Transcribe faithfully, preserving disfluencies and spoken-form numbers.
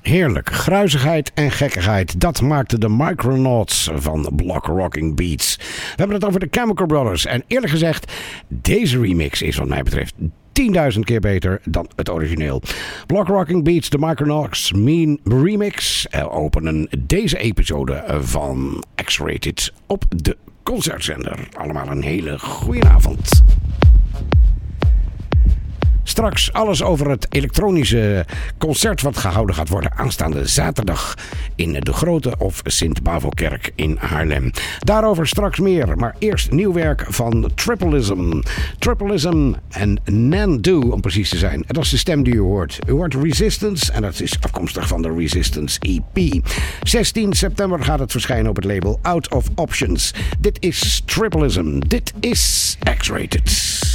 Heerlijk, gruizigheid en gekkigheid, dat maakte de Micronauts van Block Rocking Beats. We hebben het over de Chemical Brothers en eerlijk gezegd, deze remix is wat mij betreft tienduizend keer beter dan het origineel. Block Rocking Beats, de Micronauts Mean Remix uh, openen deze episode van X-Rated op de Concertzender. Allemaal een hele goede avond. Straks alles over het elektronische concert wat gehouden gaat worden aanstaande zaterdag in de Grote of Sint-Bavokerk in Haarlem. Daarover straks meer, maar eerst nieuw werk van Tripleism. Tripleism en Nandu om precies te zijn. En dat is de stem die u hoort. U hoort Resistance en dat is afkomstig van de Resistance E P. zestien september gaat het verschijnen op het label Out of Options. Dit is Tripleism. Dit is X-Rated.